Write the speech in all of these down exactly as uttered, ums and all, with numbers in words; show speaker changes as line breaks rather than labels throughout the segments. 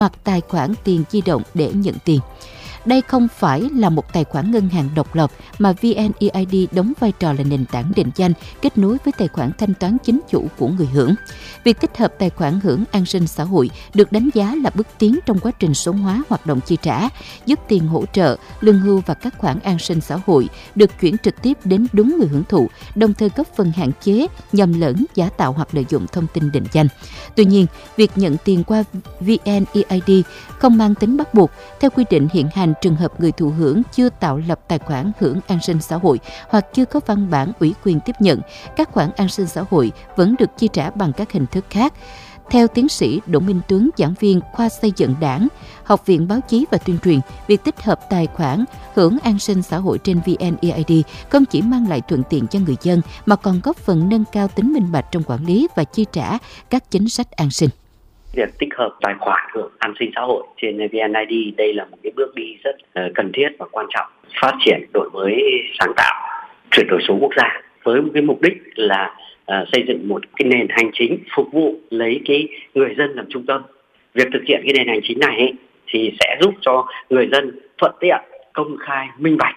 hoặc tài khoản tiền di động để nhận tiền. Đây không phải là một tài khoản ngân hàng độc lập mà vê en e i đê đóng vai trò là nền tảng định danh kết nối với tài khoản thanh toán chính chủ của người hưởng. Việc tích hợp tài khoản hưởng an sinh xã hội được đánh giá là bước tiến trong quá trình số hóa hoạt động chi trả, giúp tiền hỗ trợ, lương hưu và các khoản an sinh xã hội được chuyển trực tiếp đến đúng người hưởng thụ, đồng thời góp phần hạn chế nhầm lẫn, giả tạo hoặc lợi dụng thông tin định danh. Tuy nhiên, việc nhận tiền qua vê en e i đê không mang tính bắt buộc. Theo quy định hiện hành, trường hợp người thụ hưởng chưa tạo lập tài khoản hưởng an sinh xã hội hoặc chưa có văn bản ủy quyền tiếp nhận, các khoản an sinh xã hội vẫn được chi trả bằng các hình thức khác. Theo tiến sĩ Đỗ Minh Tuấn, giảng viên khoa xây dựng Đảng, Học viện Báo chí và Tuyên truyền, việc tích hợp tài khoản hưởng an sinh xã hội trên vê en e i đê không chỉ mang lại thuận tiện cho người dân mà còn góp phần nâng cao tính minh bạch trong quản lý và chi trả các chính sách an sinh.
Việc tích hợp tài khoản hưởng an sinh xã hội trên vê en e i đê đây là một cái bước đi rất cần thiết và quan trọng, phát triển đổi mới sáng tạo, chuyển đổi số quốc gia với một cái mục đích là uh, xây dựng một cái nền hành chính phục vụ lấy cái người dân làm trung tâm. Việc thực hiện cái nền hành chính này ấy, thì sẽ giúp cho người dân thuận tiện, công khai, minh bạch.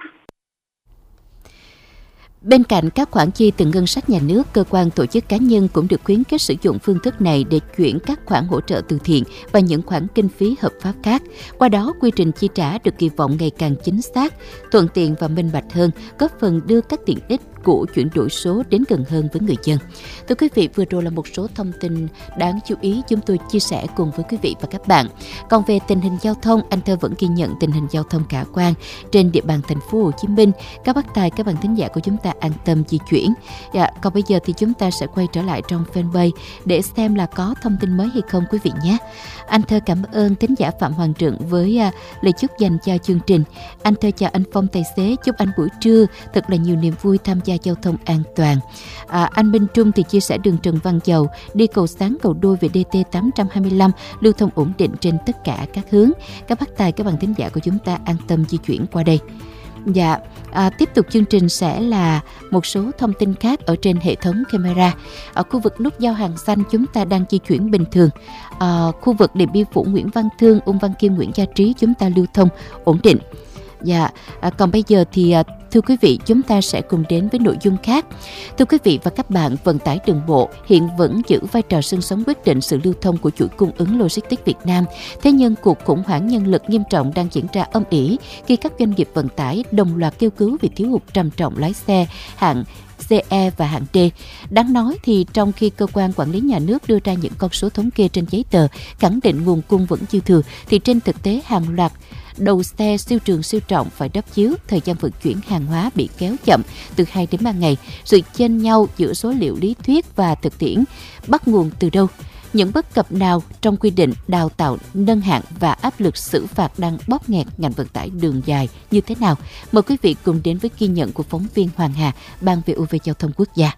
Bên cạnh các khoản chi từ ngân sách nhà nước, cơ quan tổ chức cá nhân cũng được khuyến khích sử dụng phương thức này để chuyển các khoản hỗ trợ từ thiện và những khoản kinh phí hợp pháp khác. Qua đó, quy trình chi trả được kỳ vọng ngày càng chính xác, thuận tiện và minh bạch hơn, góp phần đưa các tiện ích của chuyển đổi số đến gần hơn với người dân. Thưa quý vị, vừa rồi là một số thông tin đáng chú ý chúng tôi chia sẻ cùng với quý vị và các bạn. Còn về tình hình giao thông, anh Thơ vẫn ghi nhận tình hình giao thông khả quan trên địa bàn thành phố Hồ Chí Minh. Các bác tài, các bạn thính giả của chúng ta an tâm di chuyển. Dạ, còn bây giờ thì chúng ta sẽ quay trở lại trong fanpage để xem là có thông tin mới hay không quý vị nhé. Anh Thơ cảm ơn thính giả Phạm Hoàng Trượng với uh, lời chúc dành cho chương trình. Anh Thơ chào anh Phong tài xế, chúc anh buổi trưa thật là nhiều niềm vui tham gia giao thông an toàn. À, anh Minh Trung thì chia sẻ đường Trần Văn Dầu đi cầu Sáng cầu Đôi về đê tê tám hai lăm lưu thông ổn định trên tất cả các hướng. Các bác tài, các bạn thính giả của chúng ta an tâm di chuyển qua đây. Dạ, à, tiếp tục chương trình sẽ là một số thông tin khác ở trên hệ thống camera. Ở khu vực nút giao Hàng Xanh chúng ta đang di chuyển bình thường. À, khu vực Điện Biên Phủ, Nguyễn Văn Thương, Ung Văn Kim, Nguyễn Gia Trí chúng ta lưu thông ổn định. Dạ, à, còn bây giờ thì à, thưa quý vị, chúng ta sẽ cùng đến với nội dung khác. Thưa quý vị và các bạn, vận tải đường bộ hiện vẫn giữ vai trò xương sống quyết định sự lưu thông của chuỗi cung ứng logistics Việt Nam. Thế nhưng cuộc khủng hoảng nhân lực nghiêm trọng đang diễn ra âm ỉ khi các doanh nghiệp vận tải đồng loạt kêu cứu vì thiếu hụt trầm trọng lái xe hạng xê e và hạng D. Đáng nói thì trong khi cơ quan quản lý nhà nước đưa ra những con số thống kê trên giấy tờ khẳng định nguồn cung vẫn dư thừa, thì trên thực tế hàng loạt đầu xe siêu trường siêu trọng phải đắp chiếu, thời gian vận chuyển hàng hóa bị kéo chậm từ hai đến ba ngày. Sự chênh nhau giữa số liệu lý thuyết và thực tiễn bắt nguồn từ đâu? Những bất cập nào trong quy định đào tạo nâng hạng và áp lực xử phạt đang bóp nghẹt ngành vận tải đường dài như thế nào? Mời quý vị cùng đến với ghi nhận của phóng viên Hoàng Hà, Ban vê o vê Giao thông Quốc gia.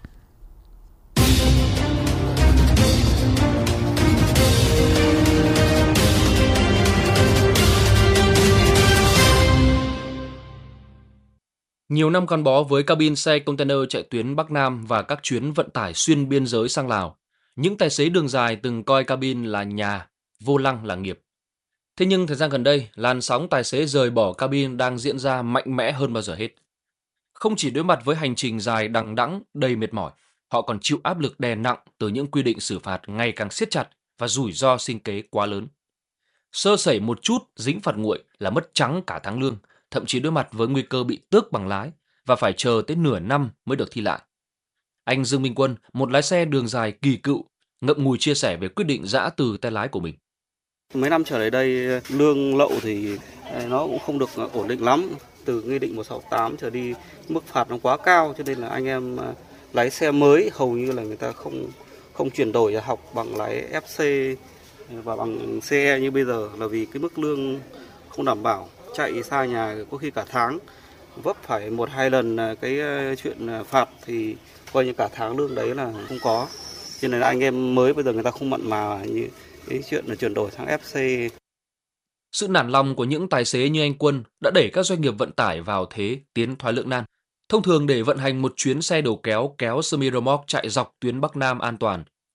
Nhiều năm gắn bó với cabin xe container chạy tuyến Bắc Nam và các chuyến vận tải xuyên biên giới sang Lào, những tài xế đường dài từng coi cabin là nhà, vô lăng là nghiệp. Thế nhưng thời gian gần đây, làn sóng tài xế rời bỏ cabin đang diễn ra mạnh mẽ hơn bao giờ hết. Không chỉ đối mặt với hành trình dài đằng đẵng đầy mệt mỏi, họ còn chịu áp lực đè nặng từ những quy định xử phạt ngày càng siết chặt và rủi ro sinh kế quá lớn. Sơ sẩy một chút dính phạt nguội là mất trắng cả tháng lương, thậm chí đối mặt với nguy cơ bị tước bằng lái và phải chờ tới nửa năm mới được thi lại. Anh Dương Minh Quân, một lái xe đường dài kỳ cựu, ngậm ngùi chia sẻ về quyết định giã từ tay lái của mình.
Mấy năm trở lại đây, lương lậu thì nó cũng không được ổn định lắm. Từ Nghị định một sáu tám trở đi, mức phạt nó quá cao, cho nên là anh em lái xe mới hầu như là người ta không không chuyển đổi học bằng lái ép xê và bằng xê e như bây giờ, là vì cái mức lương không đảm bảo. Chạy xa nhà có khi cả tháng, vấp phải một hai lần cái chuyện phạt thì coi như cả tháng lương đấy là không có. Cho nên là anh em mới bây giờ người ta không mặn mà như cái chuyện là chuyển đổi sang ép xê.
Sự nản lòng của những tài xế như anh Quân đã đẩy các doanh nghiệp vận tải vào thế tiến thoái lưỡng nan. Thông thường để vận hành một chuyến xe đầu kéo kéo semi-remote chạy dọc tuyến Bắc Nam an toàn,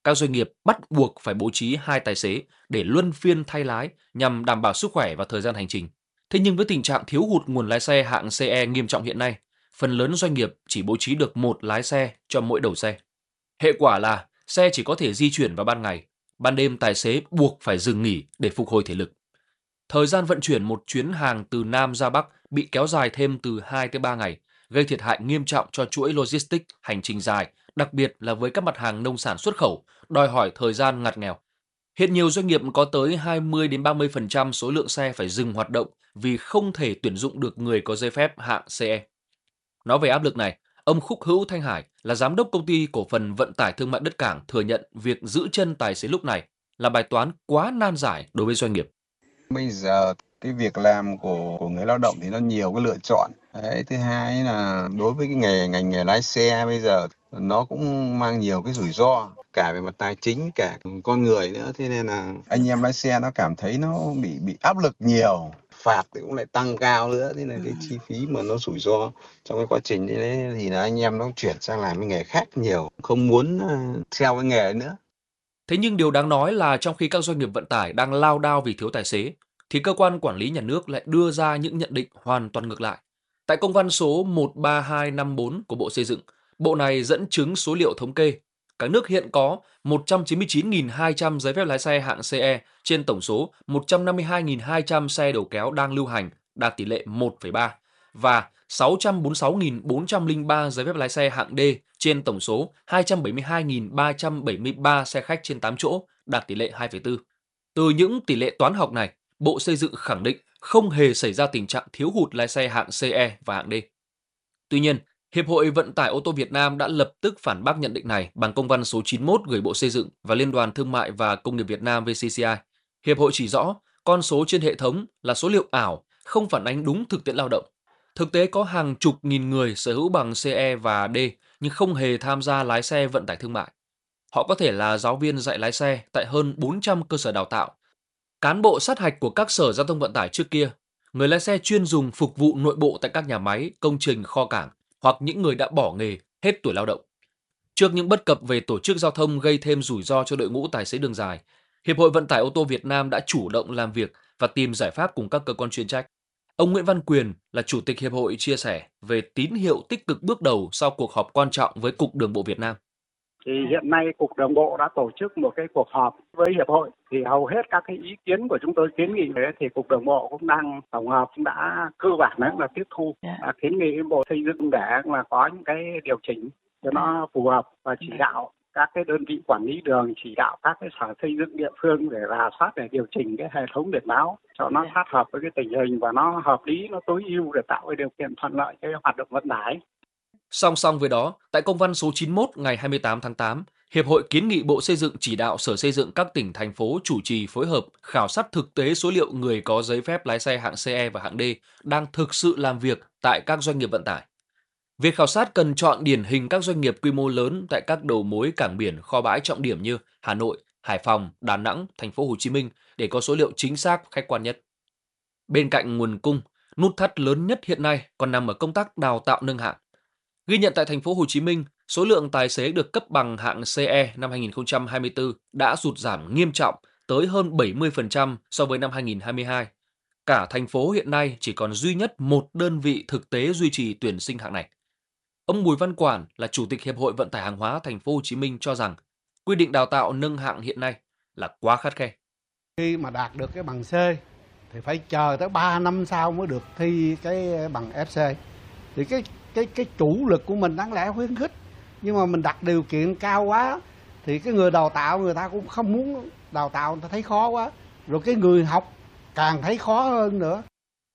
các doanh nghiệp bắt buộc phải bố trí hai tài xế để luân phiên thay lái nhằm đảm bảo sức khỏe và thời gian hành trình. Thế nhưng với tình trạng thiếu hụt nguồn lái xe hạng xê e nghiêm trọng hiện nay, phần lớn doanh nghiệp chỉ bố trí được một lái xe cho mỗi đầu xe. Hệ quả là xe chỉ có thể di chuyển vào ban ngày, ban đêm tài xế buộc phải dừng nghỉ để phục hồi thể lực. Thời gian vận chuyển một chuyến hàng từ Nam ra Bắc bị kéo dài thêm từ hai tới ba ngày, gây thiệt hại nghiêm trọng cho chuỗi logistics hành trình dài, đặc biệt là với các mặt hàng nông sản xuất khẩu, đòi hỏi thời gian ngặt nghèo. Hiện nhiều doanh nghiệp có tới hai mươi đến ba mươi phần trăm số lượng xe phải dừng hoạt động vì không thể tuyển dụng được người có giấy phép hạng xê e. Nói về áp lực này, ông Khúc Hữu Thanh Hải là giám đốc công ty cổ phần vận tải thương mại đất cảng thừa nhận việc giữ chân tài xế lúc này là bài toán quá nan giải đối với doanh nghiệp.
Bây giờ cái việc làm của của người lao động thì nó nhiều cái lựa chọn. Đấy, thứ hai là đối với cái nghề ngành nghề lái xe bây giờ nó cũng mang nhiều cái rủi ro cả về mặt tài chính cả con người nữa, thế nên là anh em lái xe nó cảm thấy nó bị bị áp lực nhiều, phạt thì cũng lại tăng cao nữa, thế là cái chi phí mà nó rủi ro trong cái quá trình đấy thì là anh em nó chuyển sang làm cái nghề khác nhiều, không muốn theo cái nghề nữa.
Thế nhưng điều đáng nói là trong khi các doanh nghiệp vận tải đang lao đao vì thiếu tài xế, thì cơ quan quản lý nhà nước lại đưa ra những nhận định hoàn toàn ngược lại. Tại công văn số một ba hai năm bốn của Bộ Xây dựng, Bộ này dẫn chứng số liệu thống kê. Cả nước hiện có một trăm chín mươi chín nghìn hai trăm giấy phép lái xe hạng xê e trên tổng số một trăm năm mươi hai nghìn hai trăm xe đầu kéo đang lưu hành, đạt tỷ lệ một phẩy ba, và sáu trăm bốn mươi sáu nghìn bốn trăm lẻ ba giấy phép lái xe hạng D trên tổng số hai trăm bảy mươi hai nghìn ba trăm bảy mươi ba xe khách trên tám chỗ, đạt tỷ lệ hai phẩy bốn. Từ những tỷ lệ toán học này, Bộ Xây dựng khẳng định không hề xảy ra tình trạng thiếu hụt lái xe hạng xê e và hạng D. Tuy nhiên, Hiệp hội Vận tải ô tô Việt Nam đã lập tức phản bác nhận định này bằng công văn số chín mươi mốt gửi Bộ Xây dựng và Liên đoàn Thương mại và Công nghiệp Việt Nam vê xê xê i. Hiệp hội chỉ rõ con số trên hệ thống là số liệu ảo, không phản ánh đúng thực tiễn lao động. Thực tế có hàng chục nghìn người sở hữu bằng xê e và D nhưng không hề tham gia lái xe vận tải thương mại. Họ có thể là giáo viên dạy lái xe tại hơn bốn trăm cơ sở đào tạo, cán bộ sát hạch của các sở giao thông vận tải trước kia, người lái xe chuyên dùng phục vụ nội bộ tại các nhà máy, công trình, kho cảng, hoặc những người đã bỏ nghề, hết tuổi lao động. Trước những bất cập về tổ chức giao thông gây thêm rủi ro cho đội ngũ tài xế đường dài, Hiệp hội Vận tải ô tô Việt Nam đã chủ động làm việc và tìm giải pháp cùng các cơ quan chuyên trách. Ông Nguyễn Văn Quyền là Chủ tịch Hiệp hội chia sẻ về tín hiệu tích cực bước đầu sau cuộc họp quan trọng với Cục Đường bộ Việt Nam.
Thì hiện nay Cục Đường bộ đã tổ chức một cái cuộc họp với Hiệp hội, thì hầu hết các cái ý kiến của chúng tôi kiến nghị đấy thì Cục Đường bộ cũng đang tổng hợp, cũng đã cơ bản là tiếp thu, đã kiến nghị Bộ Xây dựng để mà có những cái điều chỉnh cho nó phù hợp và chỉ đạo các cái đơn vị quản lý đường, chỉ đạo các cái sở xây dựng địa phương để rà soát, để điều chỉnh cái hệ thống biển báo cho nó sát hợp với cái tình hình và nó hợp lý, nó tối ưu để tạo cái điều kiện thuận lợi cho hoạt động vận tải.
Song song với đó, tại công văn số chín mươi mốt ngày hai mươi tám tháng tám, Hiệp hội kiến nghị Bộ Xây dựng chỉ đạo Sở Xây dựng các tỉnh, thành phố chủ trì phối hợp khảo sát thực tế số liệu người có giấy phép lái xe hạng xê e và hạng D đang thực sự làm việc tại các doanh nghiệp vận tải. Việc khảo sát cần chọn điển hình các doanh nghiệp quy mô lớn tại các đầu mối cảng biển, kho bãi trọng điểm như Hà Nội, Hải Phòng, Đà Nẵng, Thành phố Hồ Chí Minh để có số liệu chính xác, khách quan nhất. Bên cạnh nguồn cung, nút thắt lớn nhất hiện nay còn nằm ở công tác đào tạo nâng hạng. Ghi nhận tại Thành phố Hồ Chí Minh, số lượng tài xế được cấp bằng hạng xê e năm hai nghìn không trăm hai mươi tư đã sụt giảm nghiêm trọng tới hơn bảy mươi phần trăm so với năm hai nghìn không trăm hai mươi hai. Cả thành phố hiện nay chỉ còn duy nhất một đơn vị thực tế duy trì tuyển sinh hạng này. Ông Bùi Văn Quản là Chủ tịch Hiệp hội Vận tải hàng hóa Thành phố Hồ Chí Minh cho rằng quy định đào tạo nâng hạng hiện nay là quá khắt khe.
Khi mà đạt được cái bằng C thì phải chờ tới ba năm sau mới được thi cái bằng ép xê. Thì cái cái cái chủ lực của mình đáng lẽ khuyến khích, nhưng mà mình đặt điều kiện cao quá thì cái người đào tạo người ta cũng không muốn đào tạo, người ta thấy khó quá, rồi cái người học càng thấy khó hơn nữa.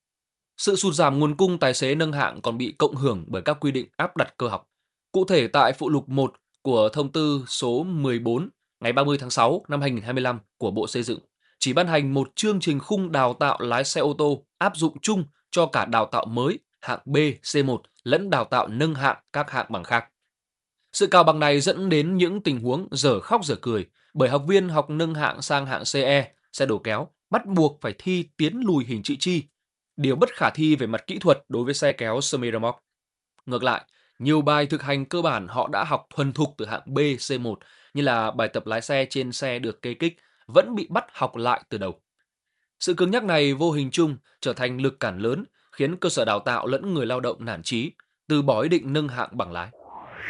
Sự sụt giảm nguồn cung tài xế nâng hạng còn bị cộng hưởng bởi các quy định áp đặt cơ học. Cụ thể tại phụ lục một của thông tư số mười bốn ngày ba mươi tháng sáu năm hai nghìn không trăm hai mươi lăm của Bộ Xây dựng chỉ ban hành một chương trình khung đào tạo lái xe ô tô áp dụng chung cho cả đào tạo mới hạng B, xê một lẫn đào tạo nâng hạng các hạng bằng khác. Sự cao bằng này dẫn đến những tình huống dở khóc dở cười bởi học viên học nâng hạng sang hạng xê e, xe đầu kéo, bắt buộc phải thi tiến lùi hình chữ chi, điều bất khả thi về mặt kỹ thuật đối với xe kéo semi-remote. Ngược lại, nhiều bài thực hành cơ bản họ đã học thuần thục từ hạng B, xê một như là bài tập lái xe trên xe được kê kích vẫn bị bắt học lại từ đầu. Sự cứng nhắc này vô hình chung trở thành lực cản lớn khiến cơ sở đào tạo lẫn người lao động nản chí, từ bỏ ý định nâng hạng bằng lái.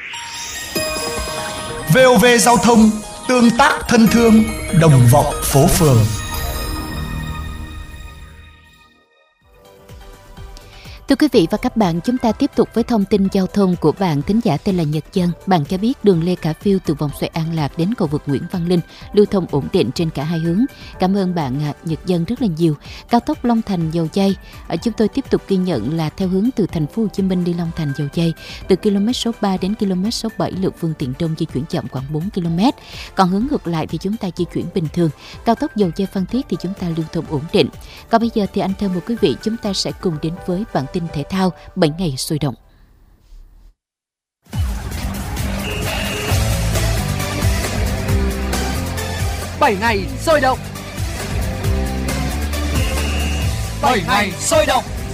vê o vê Giao thông, tương tác thân thương, đồng vọng phố phường.
Thưa quý vị và các bạn, chúng ta tiếp tục với thông tin giao thông của bạn thính giả tên là Nhật Dân. Bạn cho biết đường Lê Khả Phiêu từ vòng xoay An Lạc đến cầu vượt Nguyễn Văn Linh lưu thông ổn định trên cả hai hướng. Cảm ơn bạn Nhật Dân rất là nhiều. Cao tốc Long Thành Dầu Giây, chúng tôi tiếp tục ghi nhận là theo hướng từ thành phố Hồ Chí Minh đi Long Thành Dầu Giây, từ km số ba đến km số bảy lượng phương tiện đông di chuyển chậm khoảng bốn ki lô mét. Còn hướng ngược lại thì chúng ta di chuyển bình thường. Cao tốc Dầu Giây Phan Thiết thì chúng ta lưu thông ổn định. Còn bây giờ thì anh thưa một quý vị, chúng ta sẽ cùng đến với bản tin thể thao bảy ngày sôi động.
bảy ngày sôi động. bảy ngày sôi động.